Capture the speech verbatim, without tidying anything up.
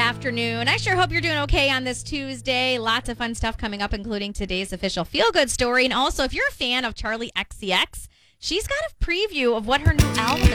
afternoon. I sure hope you're doing okay on this Tuesday. Lots of fun stuff coming up, including today's official feel-good story. And also, if you're a fan of Charlie X C X, she's got a preview of what her new album is